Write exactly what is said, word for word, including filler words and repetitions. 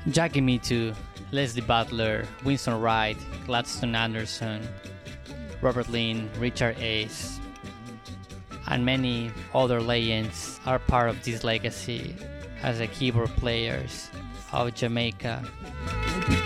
Jackie Mitu, Leslie Butler, Winston Wright, Gladstone Anderson, Robert Lynn, Richard Ace, and many other legends are part of this legacy as the keyboard players of Jamaica.